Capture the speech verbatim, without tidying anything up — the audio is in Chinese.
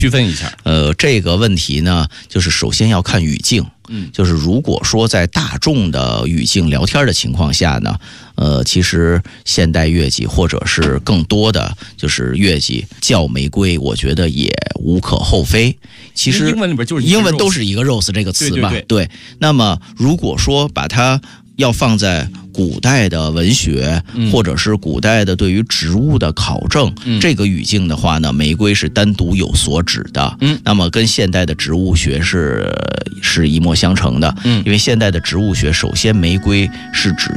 区分一下。 呃，这个问题呢，就是首先要看语境。嗯，就是如果说在大众的语境聊天的情况下呢，呃，其实现代乐器或者是更多的就是乐器叫玫瑰，我觉得也无可厚非。其实英文里边就是英文都是一个 rose 这个词嘛， 对对对对。那么如果说把它要放在古代的文学，或者是古代的对于植物的考证，嗯、这个语境的话呢，玫瑰是单独有所指的。嗯，那么跟现代的植物学是是一脉相承的。嗯，因为现代的植物学，首先玫瑰是指